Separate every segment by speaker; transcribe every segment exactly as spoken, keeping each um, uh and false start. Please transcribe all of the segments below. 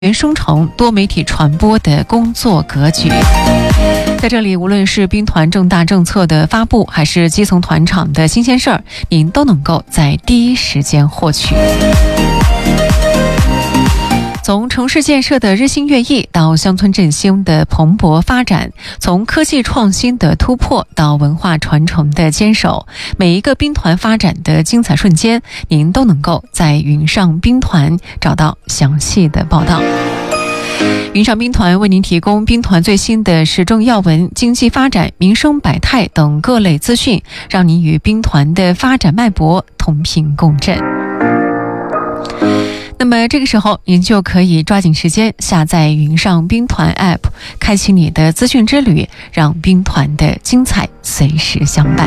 Speaker 1: 原生成多媒体传播的工作格局。在这里，无论是兵团重大政策的发布，还是基层团场的新鲜事儿，您都能够在第一时间获取。从城市建设的日新月异到乡村振兴的蓬勃发展，从科技创新的突破到文化传承的坚守，每一个兵团发展的精彩瞬间，您都能够在云上兵团找到详细的报道。云上兵团为您提供兵团最新的时政要闻、经济发展、民生百态等各类资讯，让您与兵团的发展脉搏同频共振。那么这个时候，您就可以抓紧时间下载云上兵团 App， 开启你的资讯之旅，让兵团的精彩随时相伴。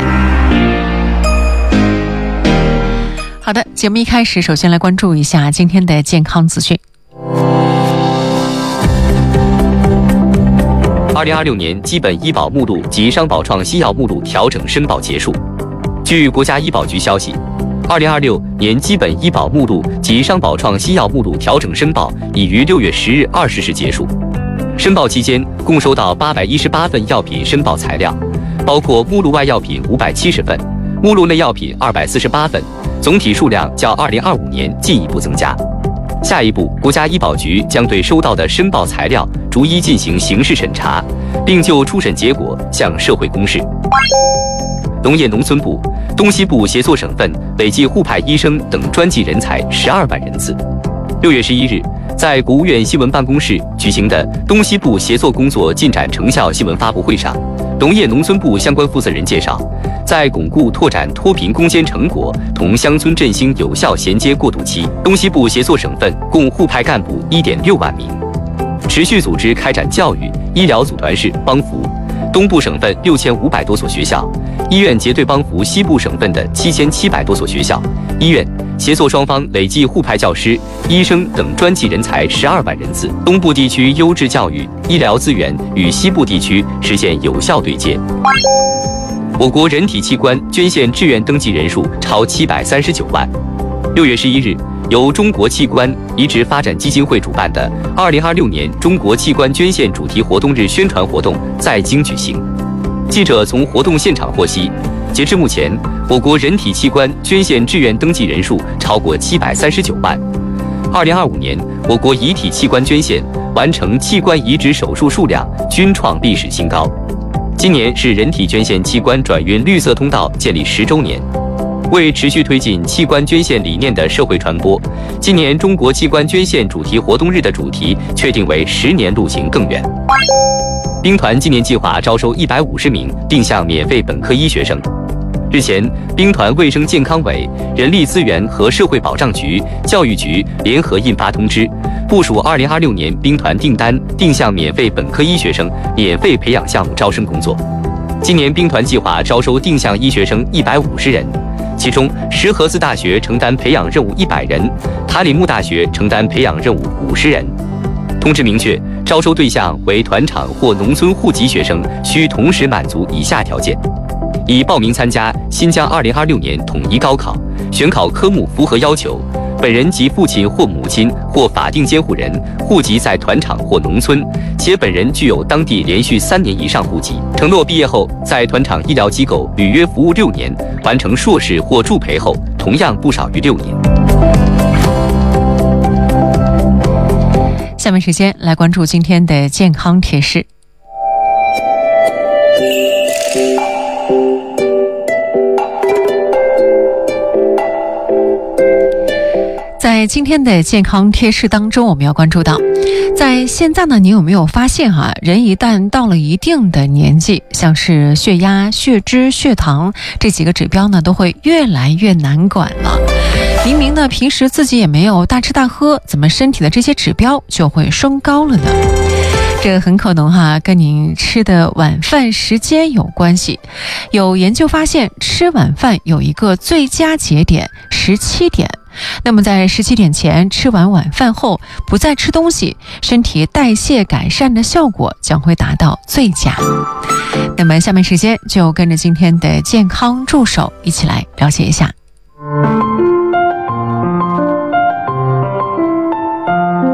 Speaker 1: 好的，节目一开始，首先来关注一下今天的健康资讯。
Speaker 2: 二零二六年基本医保目录及商保创新药目录调整申报结束。据国家医保局消息，二零二六年基本医保目录及商保创新药目录调整申报已于六月十日二十时结束。申报期间，共收到八百一十八份药品申报材料，包括目录外药品五百七十份，目录内药品二百四十八份，总体数量较二零二五年进一步增加。下一步，国家医保局将对收到的申报材料逐一进行刑事审查，并就初审结果向社会公示。农业农村部、东西部协作省份累计互派医生等专技人才十二万人次。六月十一日，在国务院新闻办公室举行的东西部协作工作进展成效新闻发布会上，农业农村部相关负责人介绍，在巩固拓展脱贫攻坚成果同乡村振兴有效衔接过渡期，东西部协作省份共互派干部 一点六万名，持续组织开展教育、医疗组团式帮扶东部省份六千五百多所学校，医院结对帮扶西部省份的七千七百多所学校，医院协作双方累计互派教师、医生等专技人才十二万人次，东部地区优质教育、医疗资源与西部地区实现有效对接。我国人体器官捐献志愿登记人数超七百三十九万。六月十一日，由中国器官移植发展基金会主办的二零二六年中国器官捐献主题活动日宣传活动在京举行。记者从活动现场获悉，截至目前，我国人体器官捐献志愿登记人数超过七百三十九万。二零二五年，我国遗体器官捐献完成器官移植手术数量均创历史新高。今年是人体捐献器官转运绿色通道建立十周年。为持续推进器官捐献理念的社会传播，今年中国器官捐献主题活动日的主题确定为十年路行更远。兵团今年计划招收一百五十名定向免费本科医学生。日前，兵团卫生健康委、人力资源和社会保障局、教育局联合印发通知，部署二零二六年兵团订单定向免费本科医学生免费培养项目招生工作。今年兵团计划招收定向医学生一百五十人。其中，石河子大学承担培养任务一百人，塔里木大学承担培养任务五十人。通知明确，招收对象为团场或农村户籍学生，需同时满足以下条件：已报名参加新疆二零二六年统一高考，选考科目符合要求，本人及父亲或母亲或法定监护人户籍在团场或农村，且本人具有当地连续三年以上户籍，承诺毕业后在团场医疗机构履约服务六年，完成硕士或助培后同样不少于六年。
Speaker 1: 下面时间来关注今天的健康贴士。在今天的健康贴士当中，我们要关注到，在现在呢，你有没有发现啊，人一旦到了一定的年纪，像是血压、血脂、血糖这几个指标呢，都会越来越难管了。明明呢，平时自己也没有大吃大喝，怎么身体的这些指标就会升高了呢？这很可能哈、啊、跟您吃的晚饭时间有关系。有研究发现，吃晚饭有一个最佳节点十七点。那么在十七点前吃完晚饭后不再吃东西，身体代谢改善的效果将会达到最佳。那么下面时间就跟着今天的健康助手一起来了解一下。
Speaker 2: 二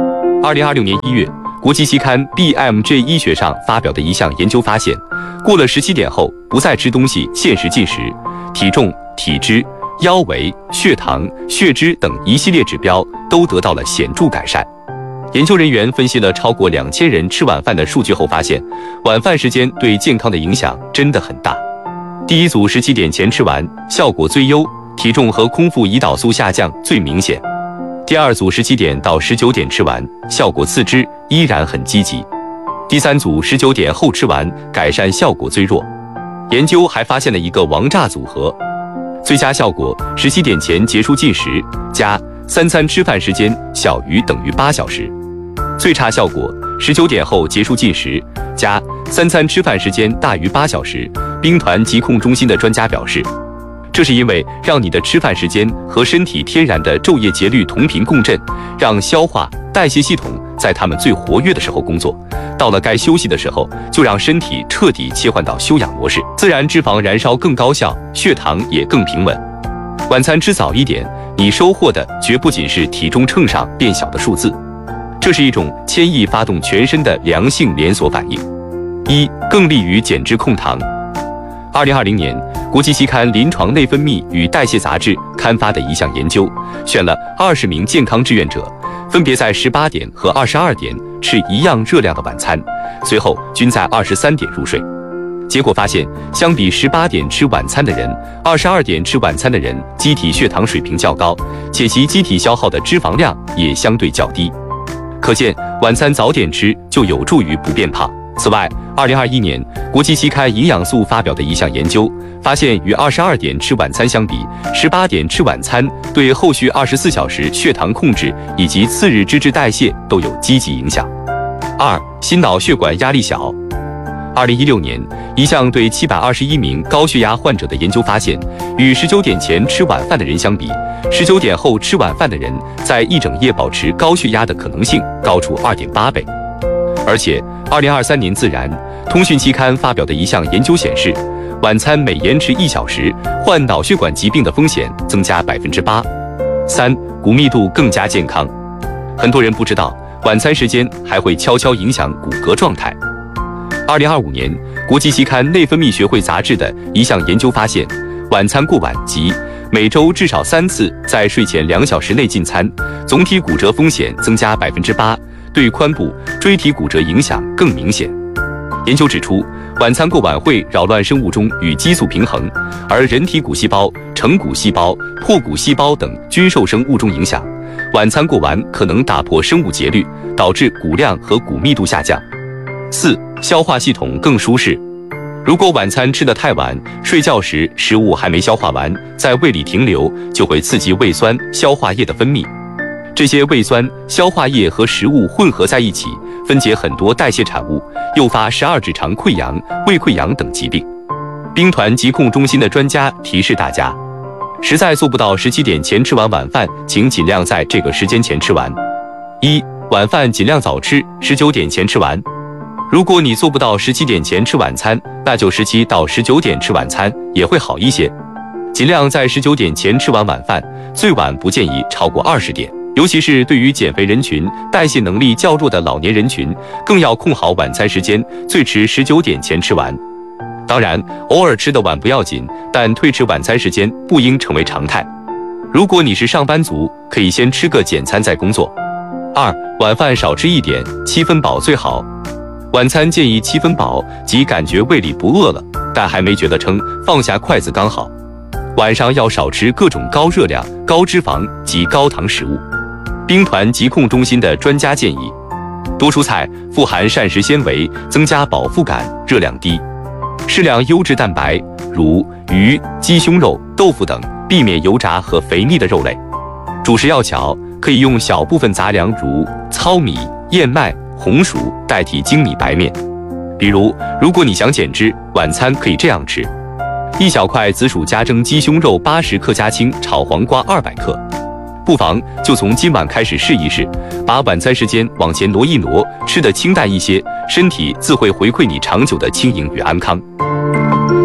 Speaker 2: 二零二六年一月，国际期刊 B M J 医学上发表的一项研究发现，过了十七点后不再吃东西限时进食，体重、体脂、腰围、血糖、血脂等一系列指标都得到了显著改善。研究人员分析了超过两千人吃晚饭的数据后发现，晚饭时间对健康的影响真的很大。第一组十七点前吃完，效果最优，体重和空腹胰岛素下降最明显。第二组十七点到十九点吃完，效果次之，依然很积极。第三组十九点后吃完，改善效果最弱。研究还发现了一个王炸组合，最佳效果十七点前结束进食，加三餐吃饭时间小于等于八小时。最差效果十九点后结束进食，加三餐吃饭时间大于八小时。兵团疾控中心的专家表示，这是因为让你的吃饭时间和身体天然的昼夜节律同频共振，让消化代谢系统在它们最活跃的时候工作，到了该休息的时候，就让身体彻底切换到休养模式，自然脂肪燃烧更高效，血糖也更平稳。晚餐吃早一点，你收获的绝不仅是体重秤上变小的数字，这是一种牵引发动全身的良性连锁反应。一、更利于减脂控糖。二零二零年，国际期刊《临床内分泌与代谢杂志》刊发的一项研究，选了二十名健康志愿者，分别在十八点和二十二点吃一样热量的晚餐，随后均在二十三点入睡。结果发现，相比十八点吃晚餐的人，二十二点吃晚餐的人机体血糖水平较高，且其机体消耗的脂肪量也相对较低。可见，晚餐早点吃就有助于不变胖。此外，二零二一年国际期刊《营养素》发表的一项研究发现，与二十二点吃晚餐相比，十八点吃晚餐对后续二十四小时血糖控制以及次日脂质代谢都有积极影响。二、心脑血管压力小。二零一六年，一项对七百二十一名高血压患者的研究发现，与十九点前吃晚饭的人相比，十九点后吃晚饭的人在一整夜保持高血压的可能性高出 二点八倍。而且，二零二三年《自然》通讯期刊发表的一项研究显示，晚餐每延迟一小时，患脑血管疾病的风险增加百分之八。三、骨密度更加健康。很多人不知道，晚餐时间还会悄悄影响骨骼状态。二零二五年，国际期刊《内分泌学会杂志》的一项研究发现，晚餐过晚即每周至少三次在睡前两小时内进餐，总体骨折风险增加百分之八，对髋部、椎体骨折影响更明显。研究指出，晚餐过晚会扰乱生物钟与激素平衡，而人体骨细胞、成骨细胞、破骨细胞等均受生物钟影响。晚餐过晚可能打破生物节律，导致骨量和骨密度下降。四、消化系统更舒适。如果晚餐吃得太晚，睡觉时食物还没消化完，在胃里停留，就会刺激胃酸、消化液的分泌。这些胃酸、消化液和食物混合在一起，分解很多代谢产物，诱发十二指肠溃疡、胃溃疡等疾病。兵团疾控中心的专家提示大家，实在做不到十七点前吃完晚饭，请尽量在这个时间前吃完。一、晚饭尽量早吃，十九点前吃完。如果你做不到十七点前吃晚餐，那就十七到十九点吃晚餐也会好一些。尽量在十九点前吃完晚饭，最晚不建议超过二十点。尤其是对于减肥人群、代谢能力较弱的老年人群，更要控好晚餐时间，最迟十九点前吃完。当然，偶尔吃得晚不要紧，但推迟晚餐时间不应成为常态。如果你是上班族，可以先吃个简餐再工作。二、晚饭少吃一点，七分饱最好。晚餐建议七分饱，即感觉胃里不饿了，但还没觉得撑，放下筷子刚好。晚上要少吃各种高热量、高脂肪及高糖食物。兵团疾控中心的专家建议，多蔬菜，富含膳食纤维，增加饱腹感，热量低。适量优质蛋白，如鱼、鸡胸肉、豆腐等，避免油炸和肥腻的肉类。主食要巧，可以用小部分杂粮如糙米、燕麦、红薯代替精米白面。比如，如果你想减脂，晚餐可以这样吃：一小块紫薯加蒸鸡胸肉八十克，加青炒黄瓜二百克。不妨就从今晚开始试一试，把晚餐时间往前挪一挪，吃得清淡一些，身体自会回馈你长久的轻盈与安康。